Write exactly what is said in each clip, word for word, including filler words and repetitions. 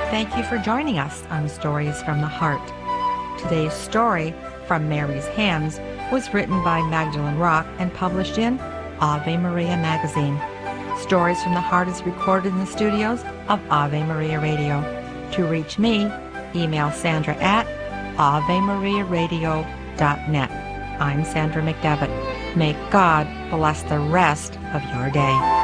Thank you for joining us on Stories from the Heart. Today's story, From Mary's Hands, was written by Magdalene Rock and published in Ave Maria magazine. Stories from the Heart is recorded in the studios of Ave Maria Radio. To reach me, email Sandra at ave maria radio dot net. I'm Sandra McDevitt. May God bless the rest of your day.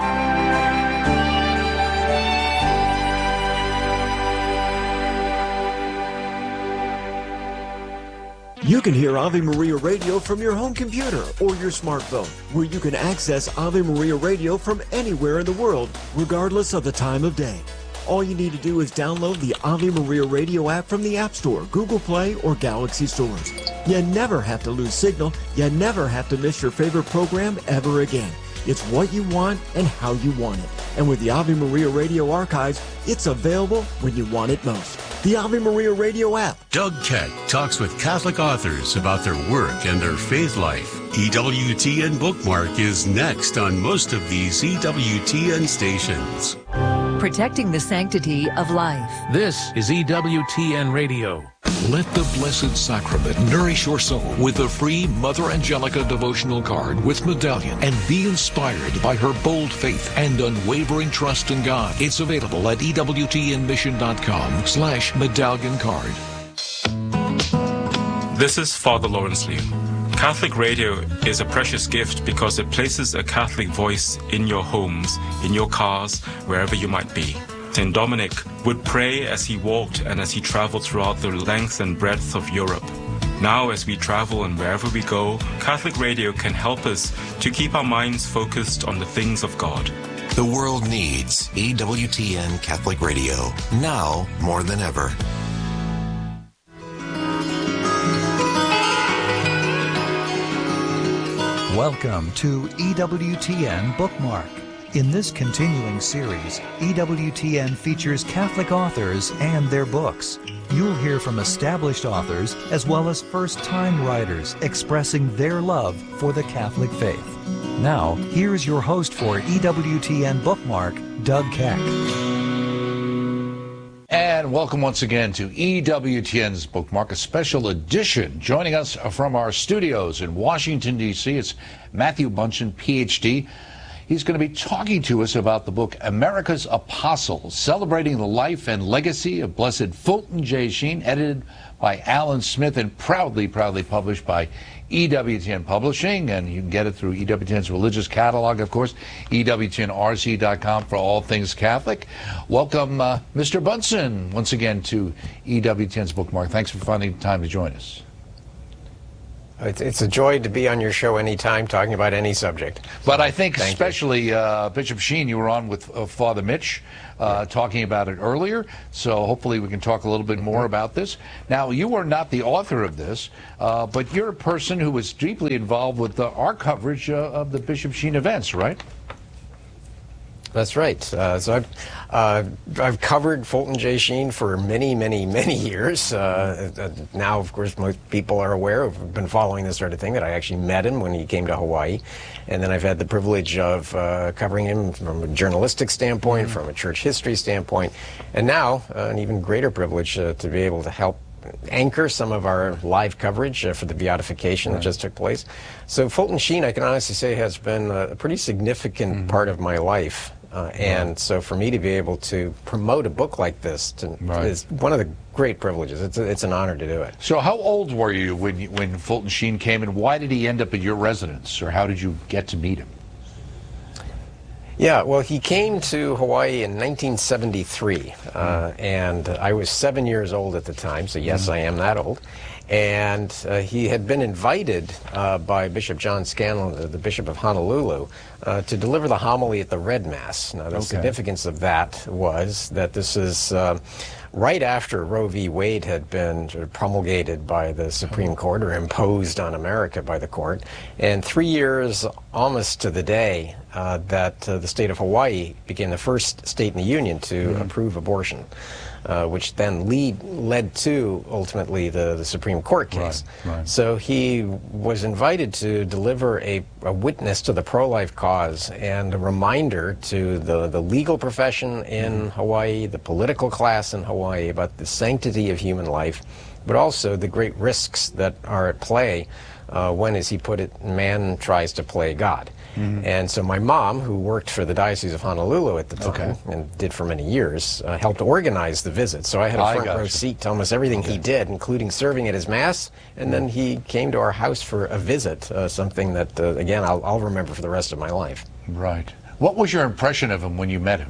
You can hear Ave Maria Radio from your home computer or your smartphone, where you can access Ave Maria Radio from anywhere in the world, regardless of the time of day. All you need to do is download the Ave Maria Radio app from the App Store, Google Play, or Galaxy stores. You never have to lose signal. You never have to miss your favorite program ever again. It's what you want and how you want it. And with the Ave Maria Radio archives, it's available when you want it most. The Ave Maria Radio app. Doug Keck talks with Catholic authors about their work and their faith life. E W T N Bookmark is next on most of these E W T N stations. Protecting the sanctity of life. This is E W T N Radio. Let the Blessed Sacrament nourish your soul with the free Mother Angelica devotional card with medallion, and be inspired by her bold faith and unwavering trust in God. It's available at E W T N mission dot com slash medallion card. This is Father Lawrence Liu. Catholic radio is a precious gift because it places a Catholic voice in your homes, in your cars, wherever you might be. Saint Dominic would pray as he walked and as he traveled throughout the length and breadth of Europe. Now, as we travel and wherever we go, Catholic radio can help us to keep our minds focused on the things of God. The world needs E W T N Catholic Radio, now more than ever. Welcome to E W T N Bookmark. In this continuing series, E W T N features Catholic authors and their books. You'll hear from established authors as well as first-time writers expressing their love for the Catholic faith. Now, here's your host for E W T N Bookmark, Doug Keck. And welcome once again to E W T N's Bookmark, a special edition. Joining us from our studios in Washington, D C, it's Matthew Bunson, P H D. He's going to be talking to us about the book America's Apostle, celebrating the life and legacy of Blessed Fulton J. Sheen, edited by Alan Smith and proudly, proudly published by E W T N Publishing. And you can get it through E W T N's religious catalog, of course, E W T N R C dot com for all things Catholic. Welcome, uh, Mister Bunson, once again to E W T N's Bookmark. Thanks for finding time to join us. It's, it's a joy to be on your show anytime, talking about any subject. But I think Thank especially uh, Bishop Sheen, you were on with uh, Father Mitch uh, yeah. talking about it earlier, so hopefully we can talk a little bit more about this. Now, you are not the author of this, uh, but you're a person who was deeply involved with the, our coverage uh, of the Bishop Sheen events, right? That's right. Uh, so I've, uh, I've covered Fulton J. Sheen for many, many, many years. Uh, uh, now, of course, most people are aware, who've been following this sort of thing, that I actually met him when he came to Hawaii. And then I've had the privilege of uh, covering him from a journalistic standpoint, mm-hmm. from a church history standpoint, and now uh, an even greater privilege uh, to be able to help anchor some of our live coverage uh, for the beatification right. that just took place. So Fulton Sheen, I can honestly say, has been a pretty significant mm-hmm. part of my life. Uh, and right. so for me to be able to promote a book like this to, right. is one of the great privileges. It's, a, it's an honor to do it. So how old were you when, you, when Fulton Sheen came, and why did he end up at your residence, or how did you get to meet him? Yeah, well, he came to Hawaii in nineteen seventy-three, uh, and I was seven years old at the time, so yes, mm-hmm. I am that old. And uh, he had been invited uh, by Bishop John Scanlon, the, the Bishop of Honolulu, uh, to deliver the homily at the Red Mass. Now, the okay. significance of that was that this is uh, right after Roe v. Wade had been promulgated by the Supreme Court, or imposed on America by the court, and three years almost to the day uh, that uh, the state of Hawaii became the first state in the Union to mm-hmm. approve abortion. uh, which then lead, led to, ultimately, the, the Supreme Court case. Right, right. So he was invited to deliver a, a witness to the pro-life cause and a reminder to the, the legal profession in mm-hmm. Hawaii, the political class in Hawaii, about the sanctity of human life, but also the great risks that are at play uh, when, as he put it, man tries to play God. Mm-hmm. And so my mom, who worked for the Diocese of Honolulu at the time, okay. and did for many years, uh, helped organize the visit. So I had a front row you. seat to almost everything okay. he did, including serving at his Mass, and mm-hmm. then he came to our house for a visit, uh, something that, uh, again, I'll, I'll remember for the rest of my life. Right. What was your impression of him when you met him?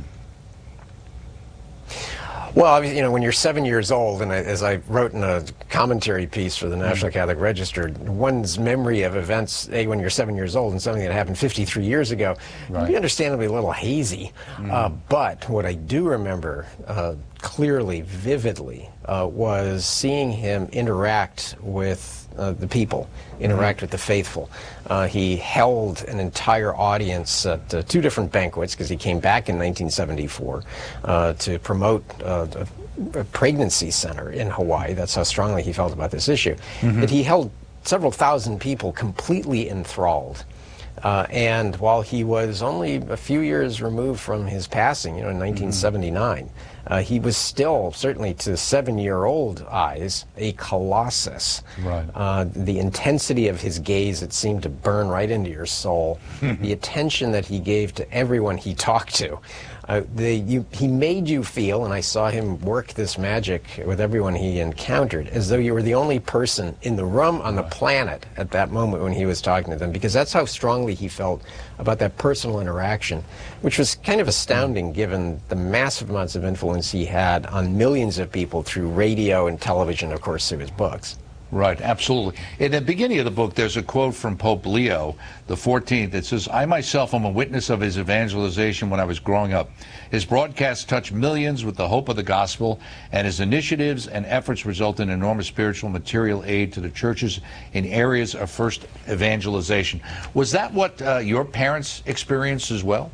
Well, you know, when you're seven years old, and I, as I wrote in a commentary piece for the National mm-hmm. Catholic Register, one's memory of events, A, when you're seven years old and something that happened fifty-three years ago, right. can be understandably a little hazy. Mm-hmm. uh, but what I do remember uh, clearly, vividly, uh, was seeing him interact with Uh, the people, interact mm-hmm. with the faithful. Uh, he held an entire audience at uh, two different banquets, because he came back in nineteen seventy-four uh, to promote uh, a, a pregnancy center in Hawaii. That's how strongly he felt about this issue. Mm-hmm. That he held several thousand people completely enthralled. Uh, and while he was only a few years removed from his passing, you know, in nineteen seventy-nine, mm-hmm. uh, he was still, certainly to seven-year-old eyes, a colossus. Right. Uh, the intensity of his gaze, it seemed to burn right into your soul. The attention that he gave to everyone he talked to. Uh, the, you, he made you feel, and I saw him work this magic with everyone he encountered, as though you were the only person in the room on the planet at that moment when he was talking to them, because that's how strongly he felt about that personal interaction, which was kind of astounding given the massive amounts of influence he had on millions of people through radio and television, of course, through his books. Right, absolutely. In the beginning of the book, there's a quote from Pope Leo the fourteenth that says, "I myself am a witness of his evangelization when I was growing up. His broadcasts touch millions with the hope of the gospel, and his initiatives and efforts result in enormous spiritual material aid to the churches in areas of first evangelization." Was that what uh, your parents experienced as well?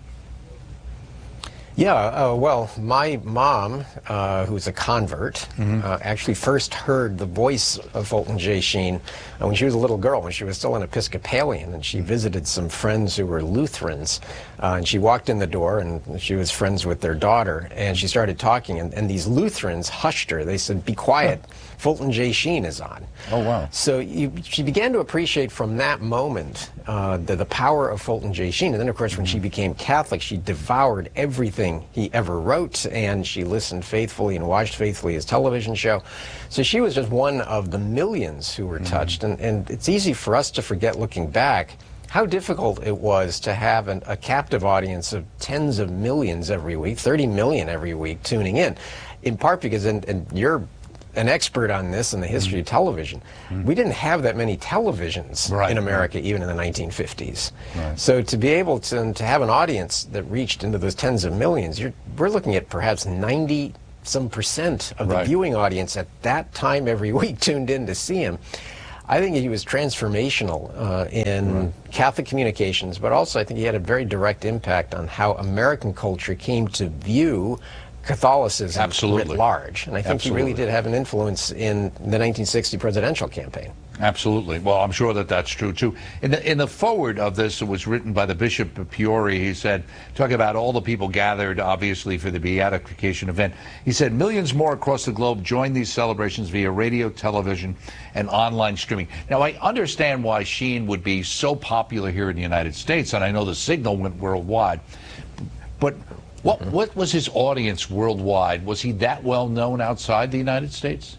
Yeah, uh, well, my mom, uh, who's a convert, mm-hmm. uh, actually first heard the voice of Fulton J. Sheen uh, when she was a little girl, when she was still an Episcopalian, and she visited some friends who were Lutherans. Uh, and she walked in the door, and she was friends with their daughter, and she started talking, and, and these Lutherans hushed her. They said, "Be quiet. Huh. Fulton J. Sheen is on." Oh, wow. So you, she began to appreciate from that moment uh, the, the power of Fulton J. Sheen. And then, of course, when she became Catholic, she devoured everything he ever wrote, and she listened faithfully and watched faithfully his television show. So she was just one of the millions who were mm-hmm. touched. And, and it's easy for us to forget, looking back, how difficult it was to have an, a captive audience of tens of millions every week, thirty million every week tuning in, in part because, and, and you're an expert on this in the history mm-hmm. of television. Mm-hmm. We didn't have that many televisions right, in America, right. even in the nineteen fifties. Right. So to be able to, to have an audience that reached into those tens of millions, you're, we're looking at perhaps ninety some percent of the right. viewing audience at that time every week tuned in to see him. I think he was transformational uh, in right. Catholic communications, but also I think he had a very direct impact on how American culture came to view Catholicism Absolutely. writ large. And I think Absolutely. he really did have an influence in the nineteen sixty presidential campaign. Absolutely. Well, I'm sure that that's true, too. In the, in the foreword of this, it was written by the Bishop of Peoria. He said, talking about all the people gathered, obviously, for the beatification event. He said, "Millions more across the globe join these celebrations via radio, television, and online streaming." Now, I understand why Sheen would be so popular here in the United States, and I know the signal went worldwide. But what, mm-hmm. what was his audience worldwide? Was he that well known outside the United States?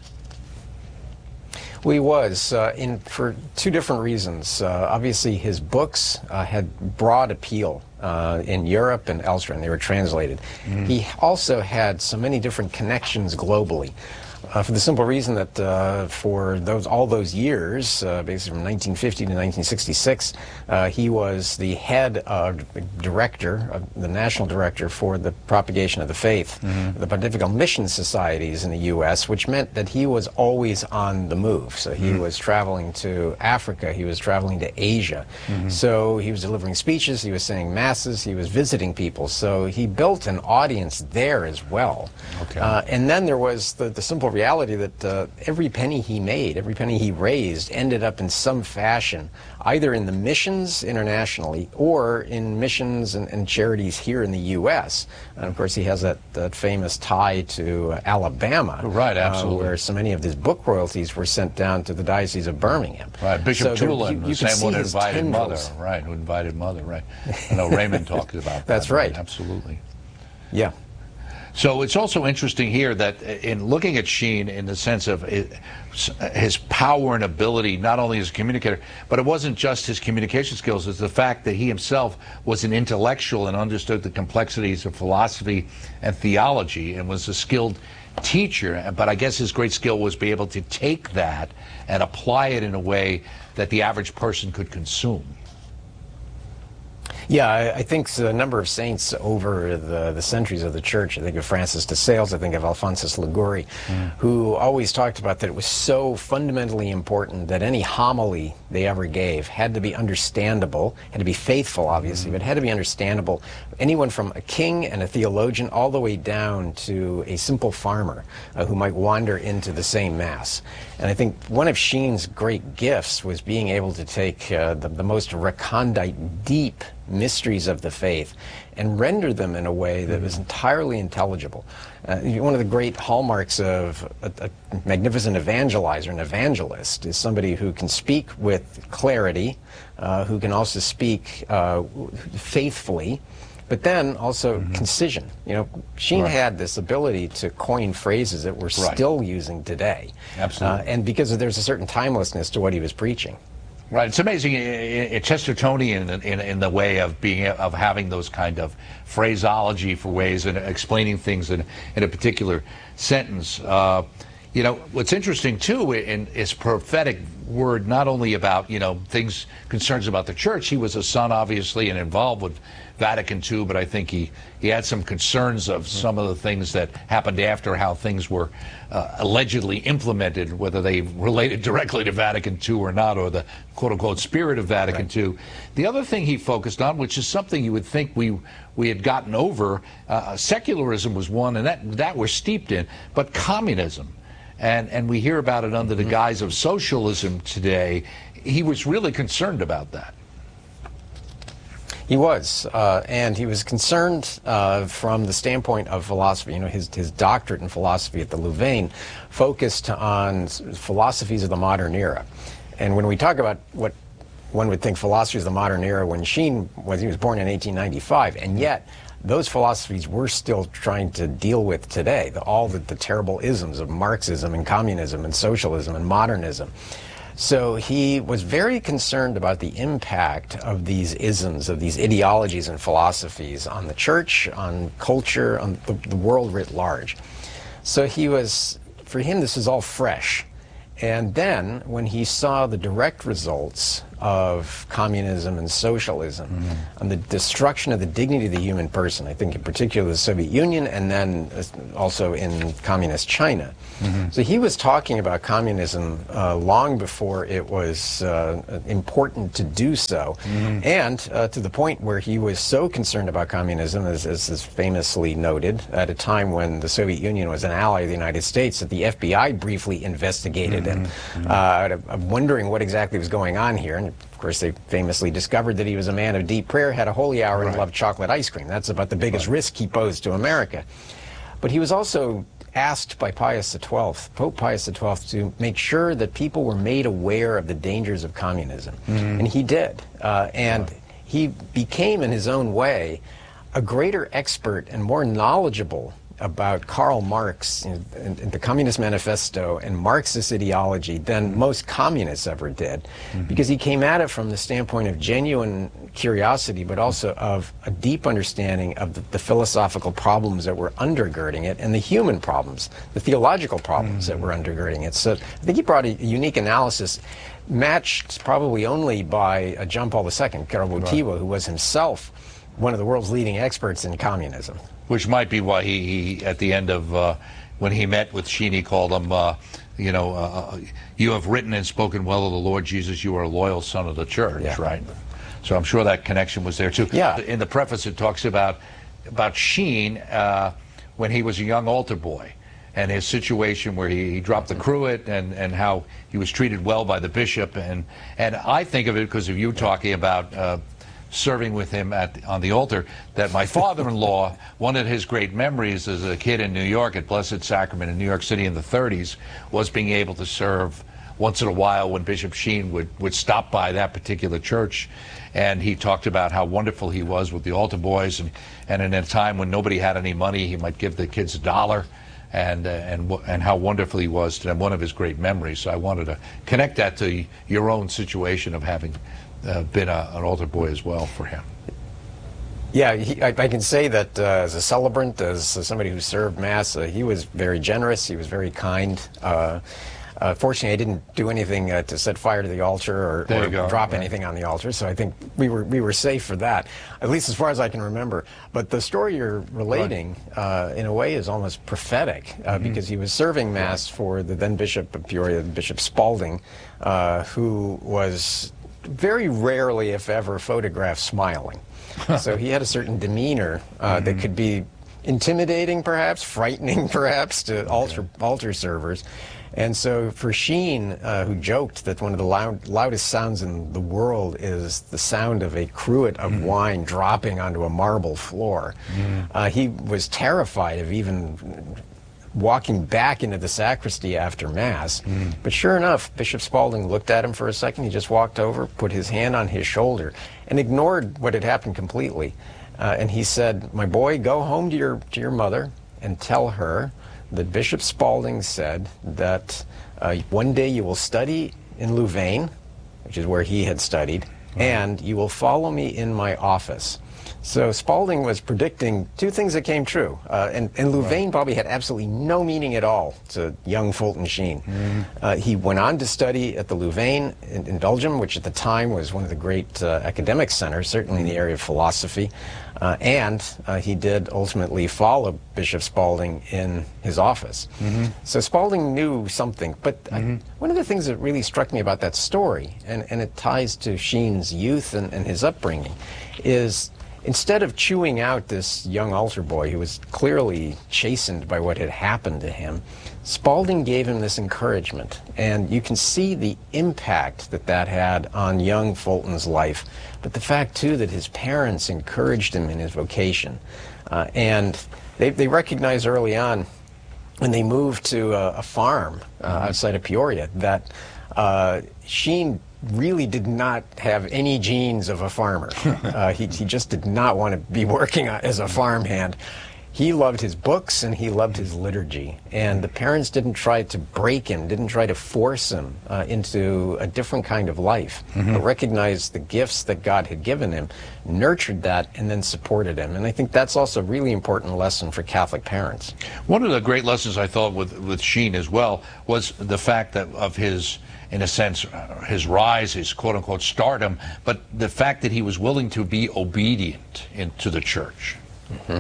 Well, he was, uh, in, for two different reasons. Uh, obviously, his books uh, had broad appeal uh, in Europe and elsewhere, and they were translated. Mm. He also had so many different connections globally. Uh, for the simple reason that uh, for those all those years, uh, basically from nineteen fifty to nineteen sixty-six, uh, he was the head uh, director, uh, the national director for the propagation of the faith, mm-hmm. the Pontifical Mission Societies in the U S, which meant that he was always on the move. So he mm-hmm. was traveling to Africa, he was traveling to Asia. Mm-hmm. So he was delivering speeches, he was saying masses, he was visiting people. So he built an audience there as well. Okay. Uh, and then there was the, the simple reality that uh, every penny he made, every penny he raised, ended up in some fashion, either in the missions internationally or in missions and, and charities here in the U S. And of course, he has that, that famous tie to uh, Alabama, right? Absolutely, uh, where so many of his book royalties were sent down to the Diocese of Birmingham. Right, Bishop so Tulin, there, you, you the same one who invited tendrils. Mother, right? Who invited Mother, right? I know Raymond talked about that. That's right. right. Absolutely. Yeah. So it's also interesting here that in looking at Sheen in the sense of his power and ability, not only as a communicator, but it wasn't just his communication skills, it's the fact that he himself was an intellectual and understood the complexities of philosophy and theology and was a skilled teacher. But I guess his great skill was be able to take that and apply it in a way that the average person could consume. Yeah, I, I think a number of saints over the, the centuries of the Church, I think of Francis de Sales, I think of Alphonsus Liguori, mm. who always talked about that it was so fundamentally important that any homily they ever gave had to be understandable, had to be faithful, obviously, mm. but had to be understandable. Anyone from a king and a theologian all the way down to a simple farmer uh, who might wander into the same Mass. And I think one of Sheen's great gifts was being able to take uh, the, the most recondite, deep mysteries of the faith and render them in a way that was entirely intelligible. Uh, one of the great hallmarks of a, a magnificent evangelizer, an evangelist, is somebody who can speak with clarity, uh, who can also speak uh, faithfully, but then also mm-hmm. concision. You know, Sheen right. had this ability to coin phrases that we're right. still using today. Absolutely. Uh, and because there's a certain timelessness to what he was preaching. Right, it's amazing. It's Chestertonian in, in, in the way of being of having those kind of phraseology for ways and explaining things in, in a particular sentence. Uh, you know, what's interesting too in his prophetic word, not only about you know things concerns about the Church. He was a son, obviously, and involved with Vatican Two, but I think he he had some concerns of some of the things that happened after, how things were uh, allegedly implemented, whether they related directly to Vatican Two or not, or the quote-unquote spirit of Vatican right. Two. The other thing he focused on, which is something you would think we we had gotten over, uh, secularism was one, and that that we're steeped in, but communism. And, and we hear about it under the guise of socialism today. He was really concerned about that. He was, uh, and he was concerned uh, from the standpoint of philosophy. You know, his, his doctorate in philosophy at the Louvain focused on philosophies of the modern era. And when we talk about what one would think philosophy is the modern era, when Sheen was, he was born in eighteen ninety-five, and yet those philosophies we're still trying to deal with today, the, all the, the terrible isms of Marxism and communism and socialism and modernism. So he was very concerned about the impact of these isms, of these ideologies and philosophies on the Church, on culture, on the, the world writ large. So he was, for him, this is all fresh. And then when he saw the direct results of communism and socialism, mm-hmm. and the destruction of the dignity of the human person, I think in particular the Soviet Union, and then also in communist China. Mm-hmm. So he was talking about communism uh, long before it was uh, important to do so, mm-hmm. and uh, to the point where he was so concerned about communism, as, as is famously noted, at a time when the Soviet Union was an ally of the United States, that the F B I briefly investigated, mm-hmm. and mm-hmm. uh, wondering what exactly was going on here. And of course, they famously discovered that he was a man of deep prayer, had a holy hour, right. and loved chocolate ice cream. That's about the biggest right. risk he posed to America. But he was also asked by Pius the twelfth, Pope Pius the twelfth, to make sure that people were made aware of the dangers of communism. Mm-hmm. And he did. Uh, and right. he became, in his own way, a greater expert and more knowledgeable about Karl Marx and, and, and the Communist Manifesto and Marxist ideology than most communists ever did, mm-hmm. because he came at it from the standpoint of genuine curiosity, but also of a deep understanding of the, the philosophical problems that were undergirding it and the human problems, the theological problems mm-hmm. that were undergirding it. So I think he brought a unique analysis, matched probably only by uh, John Paul the Second, Karol Wojtyła, right. who was himself one of the world's leading experts in communism. Which might be why he, he at the end of, uh, when he met with Sheen, he called him, uh, you know, uh, you have written and spoken well of the Lord Jesus, you are a loyal son of the church, yeah. right? So I'm sure that connection was there too. Yeah. In the preface it talks about, about Sheen uh, when he was a young altar boy, and his situation where he, he dropped the cruet, and, and how he was treated well by the bishop. And, and I think of it because of you talking about uh, serving with him at, on the altar, that my father-in-law, one of his great memories as a kid in New York at Blessed Sacrament in New York City in the thirties was being able to serve once in a while when Bishop Sheen would, would stop by that particular church. And he talked about how wonderful he was with the altar boys, and, and in a time when nobody had any money, he might give the kids a dollar. And, uh, and and how wonderful he was to them, one of his great memories. So I wanted to connect that to your own situation of having uh, been a, an altar boy as well for him. Yeah, he, I, I can say that uh, as a celebrant, as, as somebody who served Mass, uh, he was very generous, he was very kind. Uh, Uh, fortunately, I didn't do anything uh, to set fire to the altar or, or drop right. anything on the altar, so I think we were we were safe for that, at least as far as I can remember. But the story you're relating, right. uh, in a way, is almost prophetic, uh, mm-hmm. because he was serving Mass right. for the then Bishop of Peoria, Bishop Spalding, uh, who was very rarely, if ever, photographed smiling. So he had a certain demeanor uh, mm-hmm. that could be intimidating, perhaps, frightening, perhaps, to altar, okay. altar servers. And so for Sheen, uh, who joked that one of the loud, loudest sounds in the world is the sound of a cruet of mm. wine dropping onto a marble floor, mm. uh, he was terrified of even walking back into the sacristy after Mass. Mm. But sure enough, Bishop Spalding looked at him for a second. He just walked over, put his hand on his shoulder, and ignored what had happened completely. Uh, and he said, "My boy, go home to your, to your mother and tell her that Bishop Spalding said that uh, one day you will study in Louvain," which is where he had studied, right. "and you will follow me in my office." So Spalding was predicting two things that came true. Uh, and, and Louvain right. probably had absolutely no meaning at all to young Fulton Sheen. Mm-hmm. uh, he went on to study at the Louvain in, in Belgium, which at the time was one of the great uh, academic centers, certainly in the area of philosophy. Uh, and uh, he did ultimately follow Bishop Spalding in his office. Mm-hmm. So Spalding knew something. But mm-hmm. I, one of the things that really struck me about that story, and, and it ties to Sheen's youth and, and his upbringing, is instead of chewing out this young altar boy who was clearly chastened by what had happened to him, Spalding gave him this encouragement. And you can see the impact that that had on young Fulton's life. But the fact, too, that his parents encouraged him in his vocation. Uh, and they, they recognized early on, when they moved to a, a farm uh, mm-hmm. outside of Peoria, that uh, Sheen really did not have any genes of a farmer. uh, he, he just did not want to be working as a farmhand. He loved his books and he loved his liturgy. And the parents didn't try to break him, didn't try to force him uh, into a different kind of life, mm-hmm. but recognized the gifts that God had given him, nurtured that, and then supported him. And I think that's also a really important lesson for Catholic parents. One of the great lessons I thought with, with Sheen as well was the fact that of his, in a sense, his rise, his quote-unquote stardom, but the fact that he was willing to be obedient in, to the church. Mm-hmm.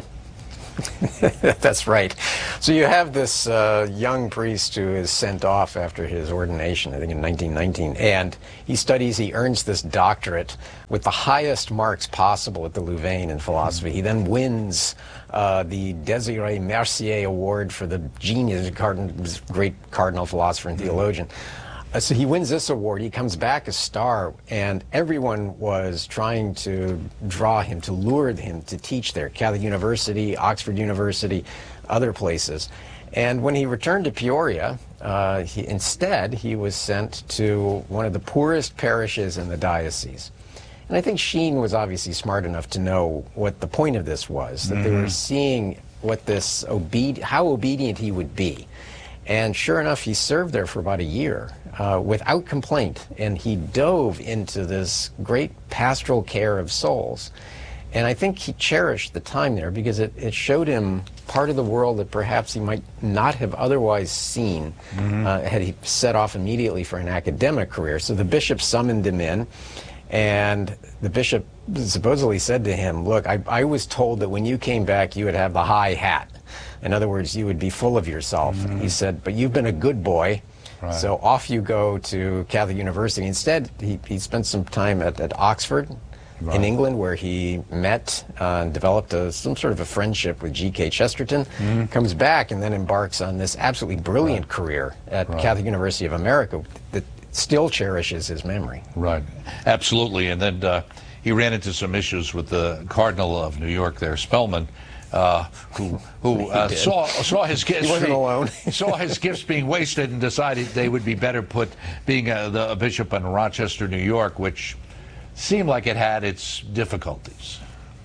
That's right. So you have this uh, young priest who is sent off after his ordination, I think in nineteen nineteen, and he studies, he earns this doctorate with the highest marks possible at the Louvain in philosophy. Mm-hmm. He then wins uh, the Désiré Mercier Award for the genius, cardinal, great cardinal philosopher and theologian. Uh, so he wins this award, he comes back a star, and everyone was trying to draw him, to lure him to teach there. Catholic University, Oxford University, other places. And when he returned to Peoria, uh, he, instead he was sent to one of the poorest parishes in the diocese. And I think Sheen was obviously smart enough to know what the point of this was, that mm-hmm. they were seeing what this obedi- how obedient he would be. And sure enough, he served there for about a year uh, without complaint, and he dove into this great pastoral care of souls. And I think he cherished the time there because it, it showed him part of the world that perhaps he might not have otherwise seen mm-hmm. uh, had he set off immediately for an academic career. So the bishop summoned him in, and the bishop supposedly said to him, look, I, I was told that when you came back you would have the high hat. In other words, you would be full of yourself. Mm-hmm. He said, but you've been a good boy, right. so off you go to Catholic University. Instead, he, he spent some time at, at Oxford right. in England, where he met uh, and developed a, some sort of a friendship with G K Chesterton, mm-hmm. comes back and then embarks on this absolutely brilliant right. career at right. Catholic University of America that still cherishes his memory. Right, absolutely. And then uh, he ran into some issues with the Cardinal of New York there, Spellman, Uh, who who uh, saw saw his gifts he wasn't alone. saw his gifts being wasted and decided they would be better put being a, the a bishop in Rochester, New York, which seemed like it had its difficulties.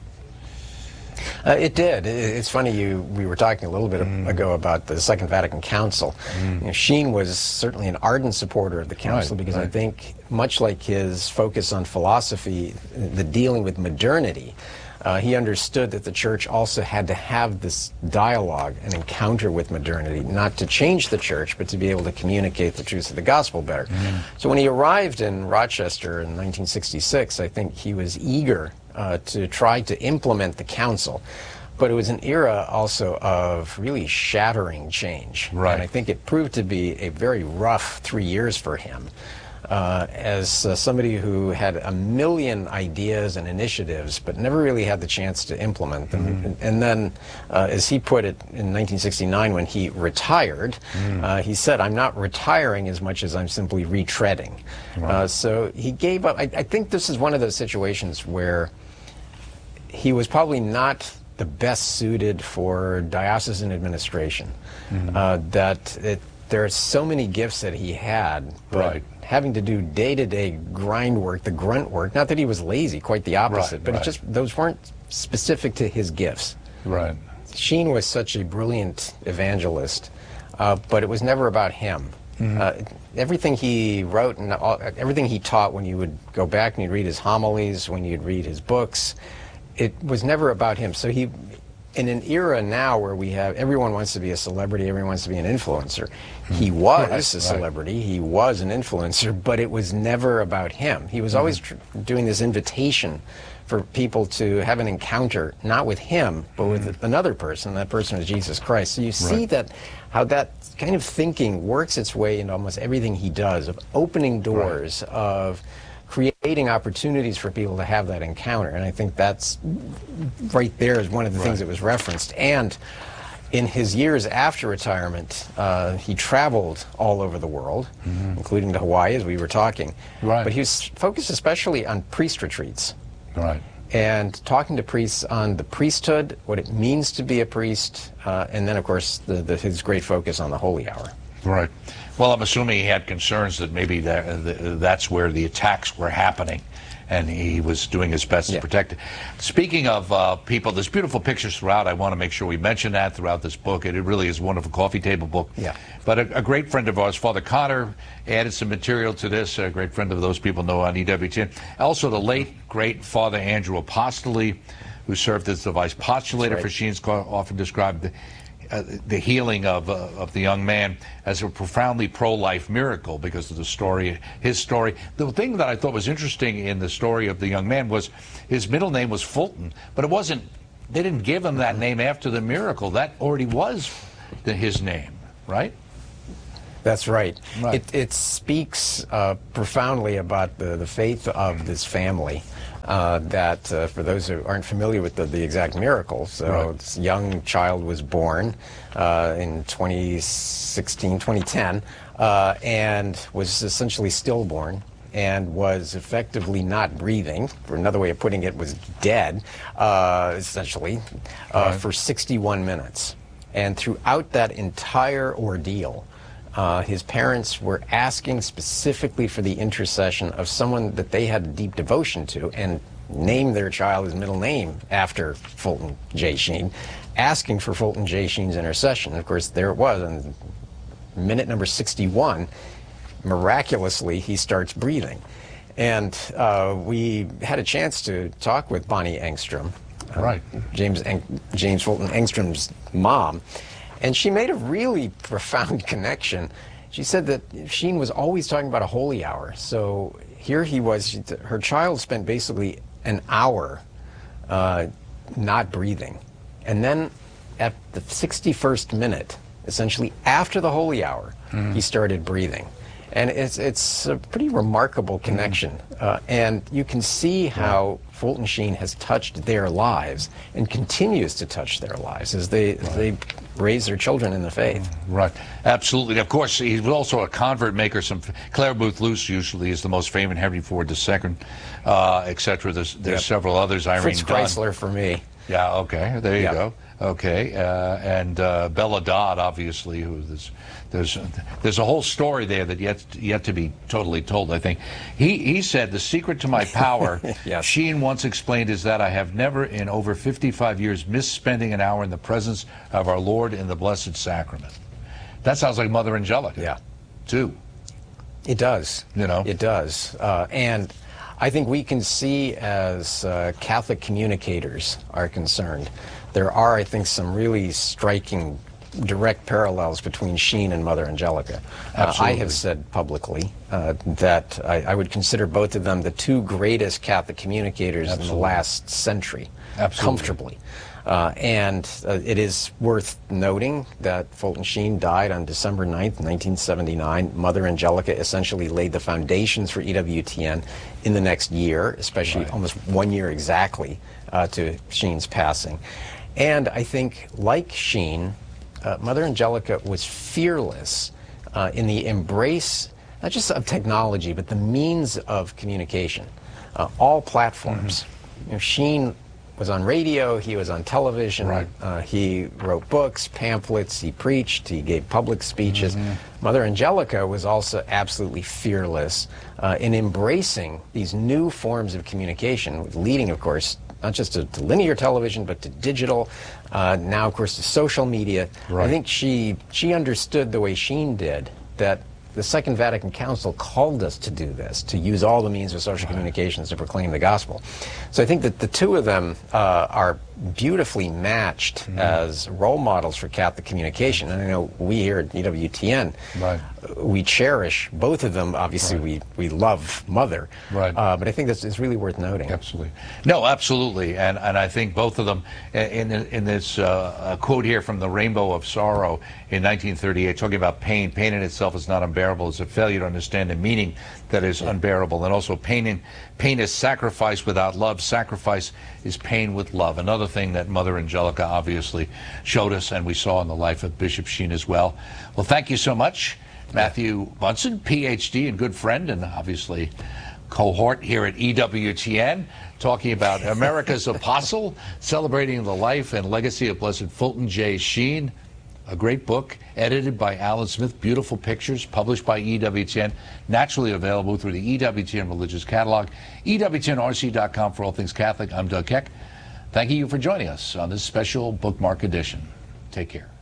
Uh, it did. It's funny, you we were talking a little bit mm. ago about the Second Vatican Council. Mm. You know, Sheen was certainly an ardent supporter of the council right, because right. I think, much like his focus on philosophy, the dealing with modernity, Uh, he understood that the church also had to have this dialogue and encounter with modernity, not to change the church, but to be able to communicate the truth of the gospel better. Mm. So when he arrived in Rochester in nineteen sixty-six, I think he was eager uh, to try to implement the council. But it was an era also of really shattering change. Right. And I think it proved to be a very rough three years for him. Uh, as uh, somebody who had a million ideas and initiatives but never really had the chance to implement them. Mm. And, and then, uh, as he put it in nineteen sixty-nine when he retired, mm. uh, he said, I'm not retiring as much as I'm simply retreading. Right. Uh, so he gave up. I, I think this is one of those situations where he was probably not the best suited for diocesan administration. Mm. Uh, that it, there are so many gifts that he had, but right. having to do day-to-day grind work, the grunt work, not that he was lazy, quite the opposite, right, but right. it just those weren't specific to his gifts. Right. Sheen was such a brilliant evangelist, uh, but it was never about him. Mm-hmm. uh, everything he wrote and all, everything he taught, when you would go back and you'd read his homilies, when you'd read his books, it was never about him. So he, in an era now where we have, everyone wants to be a celebrity, everyone wants to be an influencer. He was right, a celebrity, right. he was an influencer, but it was never about him. He was mm-hmm. always tr doing this invitation for people to have an encounter, not with him, but with mm-hmm. another person. That person is Jesus Christ. So you see right. that, how that kind of thinking works its way into almost everything he does, of opening doors, right. of creating opportunities for people to have that encounter. And I think that's right there is one of the right. things that was referenced. And in his years after retirement, uh, he traveled all over the world, mm-hmm. including to Hawaii, as we were talking. Right. But he was focused especially on priest retreats. Right. And talking to priests on the priesthood, what it means to be a priest, uh, and then, of course, the, the, his great focus on the holy hour. Right. Well, I'm assuming he had concerns that maybe that, that's where the attacks were happening, and he was doing his best yeah. to protect it. Speaking of uh, people, there's beautiful pictures throughout. I want to make sure we mention that throughout this book. It, it really is a wonderful coffee table book. Yeah. But a, a great friend of ours, Father Connor, added some material to this. A great friend of those people know on E W T N. Also, the late, great Father Andrew Apostoli, who served as the vice postulator right. for Sheen's, often described the, Uh, the healing of, uh, of the young man as a profoundly pro-life miracle because of the story, his story. The thing that I thought was interesting in the story of the young man was his middle name was Fulton, but it wasn't, they didn't give him that name after the miracle. That already was the, his name, right? That's right. right. It, it speaks uh, profoundly about the, the faith of this family. Uh, that uh, for those who aren't familiar with the, the exact miracle, so right. this young child was born uh, in twenty sixteen, twenty ten, uh, and was essentially stillborn and was effectively not breathing, or another way of putting it was dead, uh, essentially, uh, right. for sixty-one minutes. And throughout that entire ordeal, Uh, his parents were asking specifically for the intercession of someone that they had a deep devotion to and named their child his middle name after Fulton J. Sheen. asking for Fulton J. Sheen's intercession. Of course, there it was. And minute number sixty-one, miraculously, he starts breathing. And uh, we had a chance to talk with Bonnie Engstrom, uh, right. James, Eng James Fulton Engstrom's mom, and she made a really profound connection. She said that Sheen was always talking about a holy hour. So here he was, she, her child spent basically an hour uh, not breathing. And then at the sixty-first minute, essentially after the holy hour, mm. he started breathing. And it's, it's a pretty remarkable connection. Mm. Uh, and you can see how yeah. Fulton Sheen has touched their lives and continues to touch their lives as they, right. as they raise their children in the faith. Right, absolutely. Of course, he was also a convert maker. Some Claire Booth Luce usually is the most famous, Henry Ford the Second, uh, et cetera. There's, there's yep. several others. Irene Fritz Chrysler for me. Yeah, okay, there you yep. go. Okay, uh, and uh, Bella Dodd, obviously, who there's, there's there's a whole story there that yet yet to be totally told. I think he he said the secret to my power. yes. Sheen once explained is that I have never in over fifty-five years missed spending an hour in the presence of our Lord in the Blessed Sacrament. That sounds like Mother Angelica. Yeah, too. It does. You know, it does, uh, and I think we can see as uh, Catholic communicators are concerned. There are, I think, some really striking direct parallels between Sheen and Mother Angelica. Uh, I have said publicly uh, that I, I would consider both of them the two greatest Catholic communicators Absolutely. in the last century, Absolutely. comfortably. Uh, and uh, it is worth noting that Fulton Sheen died on December ninth, nineteen seventy-nine. Mother Angelica essentially laid the foundations for E W T N in the next year, especially right. almost one year exactly uh, to Sheen's passing. And I think, like Sheen, uh, Mother Angelica was fearless uh, in the embrace, not just of technology, but the means of communication, uh, all platforms. Mm-hmm. You know, Sheen was on radio, he was on television, right. uh, he wrote books, pamphlets, he preached, he gave public speeches. Mm-hmm. Mother Angelica was also absolutely fearless uh, in embracing these new forms of communication, leading, of course, not just to, to linear television, but to digital, uh, now, of course, to social media. Right. I think she, she understood the way Sheen did that the Second Vatican Council called us to do this, to use all the means of social right. communications to proclaim the gospel. So I think that the two of them uh, are beautifully matched mm-hmm. as role models for Catholic communication. And I know we here at E W T N, right. we cherish both of them. Obviously, right. we, we love Mother. Right. Uh, but I think this is really worth noting. Absolutely. No, absolutely. And and I think both of them, in, in this uh, quote here from The Rainbow of Sorrow in nineteen thirty-eight, talking about pain. Pain in itself is not unbearable. It's a failure to understand the meaning that is yeah. unbearable. And also pain, in, pain is sacrifice without love. Sacrifice is pain with love. Another thing that Mother Angelica obviously showed us, and we saw in the life of Bishop Sheen as well. Well, thank you so much, Matthew Bunson, P H D and good friend, and obviously cohort here at E W T N, talking about America's Apostle, celebrating the life and legacy of Blessed Fulton J. Sheen. A great book, edited by Alan Smith, beautiful pictures, published by E W T N, naturally available through the E W T N Religious Catalog, E W T N R C dot com for all things Catholic. I'm Doug Keck. Thank you for joining us on this special bookmark edition. Take care.